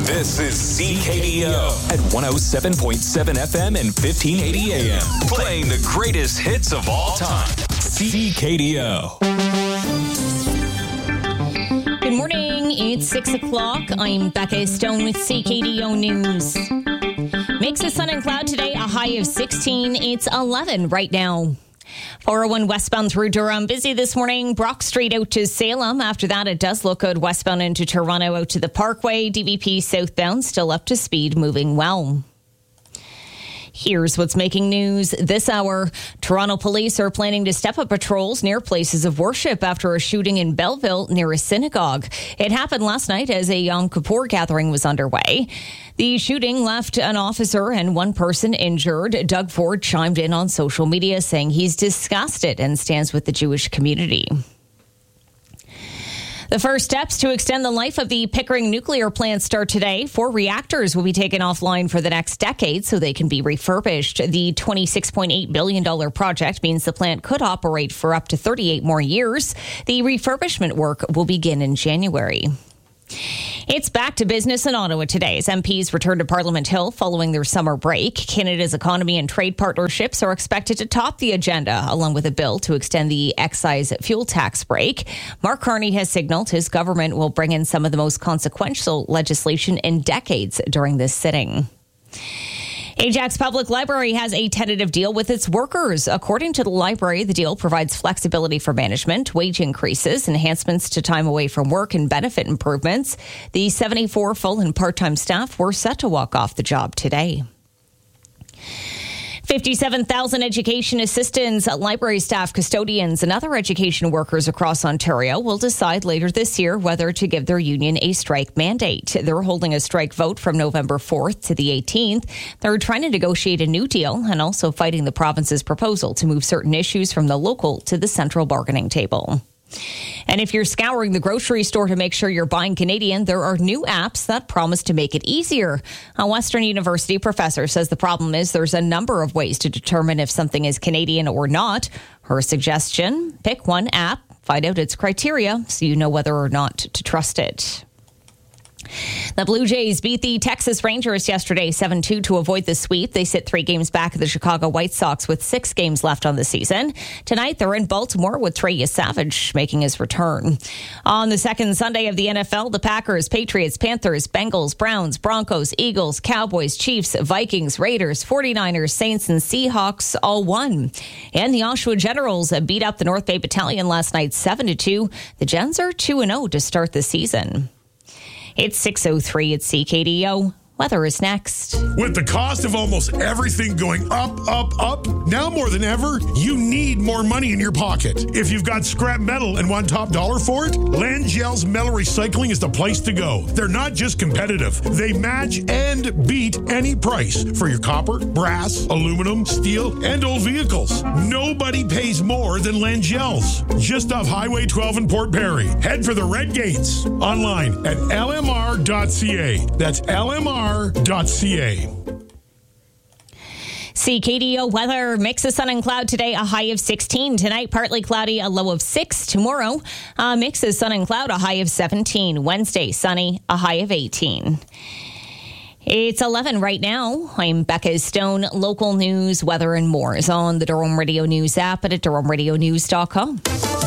This is CKDO at 107.7 FM and 1580 AM. Playing the greatest hits of all time. CKDO. Good morning. It's 6 o'clock. I'm Becca Stone with CKDO News. Mix of sun and cloud today, a high of 16. It's 11 right now. 401 westbound through Durham, busy this morning. Brock Street out to Salem. After that, it does look good westbound into Toronto out to the Parkway. DVP southbound still up to speed, moving well. Here's what's making news this hour. Toronto police are planning to step up patrols near places of worship after a shooting in Belleville near a synagogue. It happened last night as a Yom Kippur gathering was underway. The shooting left an officer and one person injured. Doug Ford chimed in on social media saying he's disgusted and stands with the Jewish community. The first steps to extend the life of the Pickering nuclear plant start today. 4 reactors will be taken offline for the next decade so they can be refurbished. The $26.8 billion project means the plant could operate for up to 38 more years. The refurbishment work will begin in January. It's back to business in Ottawa today as MPs return to Parliament Hill following their summer break. Canada's economy and trade partnerships are expected to top the agenda, along with a bill to extend the excise fuel tax break. Mark Carney has signaled his government will bring in some of the most consequential legislation in decades during this sitting. Ajax Public Library has a tentative deal with its workers. According to the library, the deal provides flexibility for management, wage increases, enhancements to time away from work, and benefit improvements. The 74 full and part-time staff were set to walk off the job today. 57,000 education assistants, library staff, custodians, and other education workers across Ontario will decide later this year whether to give their union a strike mandate. They're holding a strike vote from November 4th to the 18th. They're trying to negotiate a new deal and also fighting the province's proposal to move certain issues from the local to the central bargaining table. And if you're scouring the grocery store to make sure you're buying Canadian, there are new apps that promise to make it easier. A Western University professor says the problem is there's a number of ways to determine if something is Canadian or not. Her suggestion, pick one app, find out its criteria so you know whether or not to trust it. The Blue Jays beat the Texas Rangers yesterday 7-2 to avoid the sweep. They sit 3 games back of the Chicago White Sox with 6 games left on the season. Tonight, they're in Baltimore with Trey Yesavage making his return. On the second Sunday of the NFL, the Packers, Patriots, Panthers, Bengals, Browns, Broncos, Eagles, Cowboys, Chiefs, Vikings, Raiders, 49ers, Saints, and Seahawks all won. And the Oshawa Generals beat up the North Bay Battalion last night 7-2. The Gens are 2-0 to start the season. It's 6:03 at CKDO. Weather is next. With the cost of almost everything going up, now more than ever, you need more money in your pocket. If you've got scrap metal and want top dollar for it, Langel's Metal Recycling is the place to go. They're not just competitive. They match and beat any price for your copper, brass, aluminum, steel, and old vehicles. Nobody pays more than Langel's. Just off Highway 12 in Port Perry. Head for the Red Gates. Online at lmr.ca. That's lmr.ca. CKDO weather, mix of sun and cloud today, a high of 16. Tonight, partly cloudy, a low of 6. Tomorrow, mix of sun and cloud, a high of 17. Wednesday, sunny, a high of 18. It's 11 right now. I'm Becca Stone. Local news, weather, and more is on the Durham Radio News app and at durhamradionews.com.